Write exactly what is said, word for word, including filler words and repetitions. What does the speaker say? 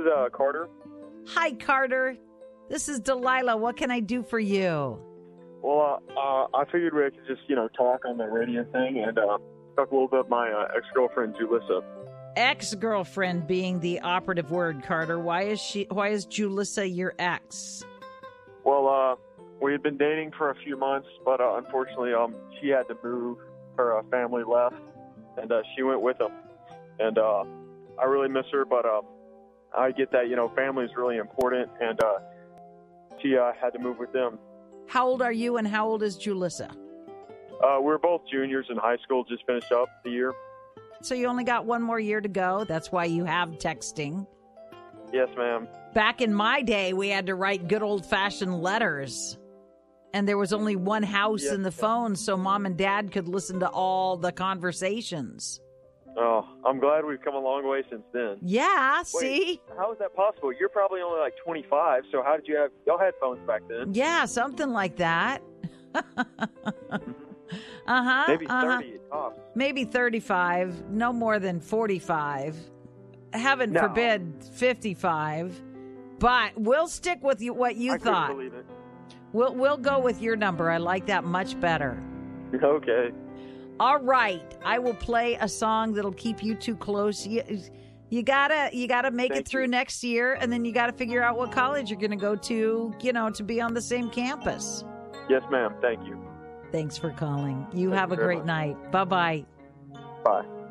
is uh, Carter. Hi, Carter. This is Delilah. What can I do for you? Well, uh, uh, I figured we could just, you know, talk on the radio thing and uh, talk a little bit about my uh, ex-girlfriend, Julissa. Ex-girlfriend being the operative word, Carter. Why is she? Why is Julissa your ex? Well, uh, we had been dating for a few months, but uh, unfortunately, um, she had to move. Her uh, family left, and uh, she went with them. And uh, I really miss her, but uh, I get that, you know, family is really important, and uh, she uh, had to move with them. How old are you, and how old is Julissa? Uh, we're both juniors in high school, just finished up the year. So you only got one more year to go. That's why you have texting. Yes, ma'am. Back in my day, we had to write good old-fashioned letters. And there was only one house yes, in the phone, so mom and dad could listen to all the conversations. Oh, I'm glad we've come a long way since then. Yeah, Wait, see? how is that possible? You're probably only like twenty-five, so how did you have, y'all had phones back then? Yeah, something like that. uh-huh. Maybe uh-huh. thirty tops. Maybe thirty-five, no more than forty-five. Heaven No. forbid fifty-five. But we'll stick with you what you I thought. couldn't believe it. We'll we'll go with your number. I like that much better. Okay. All right. I will play a song that'll keep you two close. You, you gotta you gotta make Thank it through you. next year, and then you gotta figure out what college you're gonna go to, you know, to be on the same campus. Yes, ma'am. Thank you. Thanks for calling. You Thank have you a very great much. night. Bye-bye. Bye.